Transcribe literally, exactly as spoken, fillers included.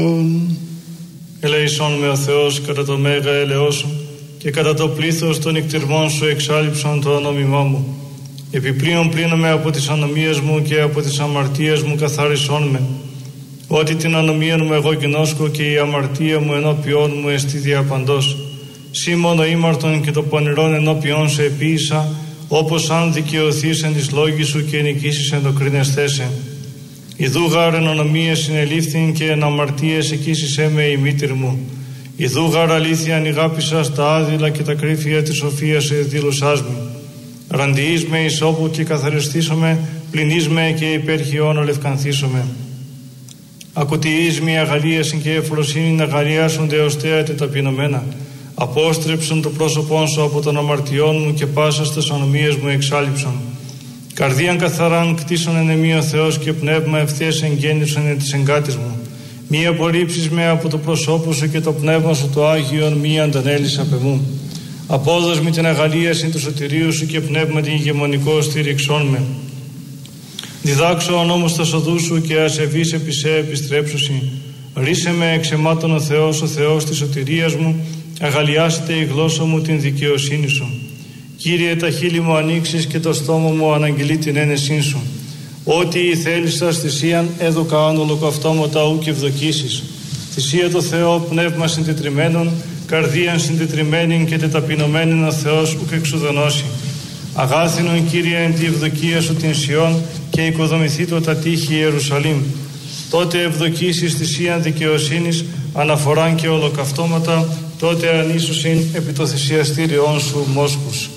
Ελέησον με ο Θεός κατά το μέγα έλεος σου και κατά το πλήθος των νυκτυρμών σου εξάλειψον το ανόμημά μου. Επιπλέον πλύνομαι από τις ανομίες μου και από τις αμαρτίες μου καθάρισόν με. Ότι την ανομία μου εγώ γινώσκω και η αμαρτία μου ενώπιόν μου εστί διαπαντός. Σύ μόνο ήμαρτον και το πονηρόν ενώπιόν σε επίησα, όπως αν δικαιωθείς εν της λόγης σου και νικήσεις εν το κρίνεσθέσαι. Ιδού γάρ εν ονομίες συνελήφθην και εν αμαρτίες εκείσισέ με η μήτηρ μου. Ιδού γάρ αλήθεια ανηγάπησα στα άδειλα και τα κρύφια της σοφίας εδήλωσάς μου. Ραντιείς με εις όπου και καθαριστήσομαι, πλυνείς με και υπέρχιόν ολευκανθήσομαι. Ακουτιείς με αγαλίασιν και ευφροσύνη να αγαλιάσονται ως θέατε ταπεινωμένα. Απόστρεψον το πρόσωπόν σου από των αμαρτιών μου και πάσα στις ανομίες μου εξάλειψον. Καρδίαν καθαράν κτίσον εν εμή ο Θεός και πνεύμα ευθείας εγγέννησον εν της εγκάτης μου. Μη απορρίψεις με από το προσώπου σου και το πνεύμα σου το Άγιον μη αντανέλεις απ' εμού. Απόδος με την αγαλίαση του σωτηρίου σου και πνεύμα την ηγεμονικό στήριξόν με. Διδάξω ο νόμος τα σοδού σου και ασεβείς επί σε επιστρέψουσι. Ρίσε με εξαιμάτων ο Θεός, ο Θεός της σωτηρίας μου, αγαλιάσετε η γλώσσα μου την δικαιοσύνη σου. Κύριε, τα χείλη μου ανοίξεις και το στόμα μου αναγγελεί την ένεσή σου. Ό,τι η θέλησας θυσίαν έδωκα αν ολοκαυτώματα ου και ευδοκίσεις. Θυσία το Θεό πνεύμα συντετριμένων, καρδίαν συντετριμένην και τεταπεινωμένην ο Θεός ουκ εξουδενώσει. Αγάθινον Κύριε εν τη ευδοκία σου την Σιών και οικοδομηθεί το τα τείχη Ιερουσαλήμ. Τότε ευδοκίσεις θυσίαν δικαιοσύνης, αναφοράν και ολοκαυτώματα, τότε ανίσουσιν επί το θυσιαστήριόν σου μόσχους.